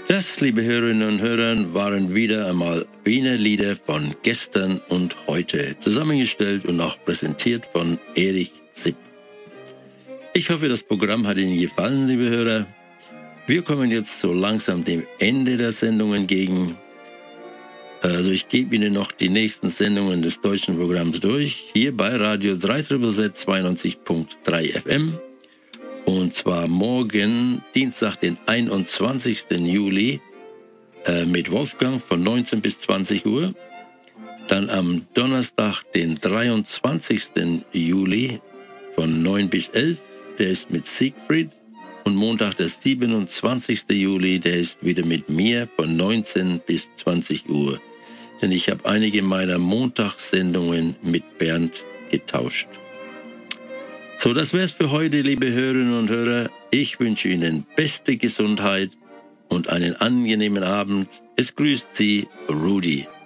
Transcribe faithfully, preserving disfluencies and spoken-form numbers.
Das, liebe Hörerinnen und Hörer, waren wieder einmal Wiener Lieder von gestern und heute, zusammengestellt und auch präsentiert von Erich Sipp. Ich hoffe, das Programm hat Ihnen gefallen, liebe Hörer. Wir kommen jetzt so langsam dem Ende der Sendung entgegen. Also ich gebe Ihnen noch die nächsten Sendungen des deutschen Programms durch, hier bei Radio drei S S S zweiundneunzig Komma drei F M. Und zwar morgen, Dienstag, den einundzwanzigsten Juli, äh, mit Wolfgang von neunzehn bis zwanzig Uhr. Dann am Donnerstag, den dreiundzwanzigsten Juli, von neun bis elf, der ist mit Siegfried. Und Montag, der siebenundzwanzigsten Juli, der ist wieder mit mir von neunzehn bis zwanzig Uhr. Denn ich habe einige meiner Montagssendungen mit Bernd getauscht. So, das wär's für heute, liebe Hörerinnen und Hörer. Ich wünsche Ihnen beste Gesundheit und einen angenehmen Abend. Es grüßt Sie, Rudi.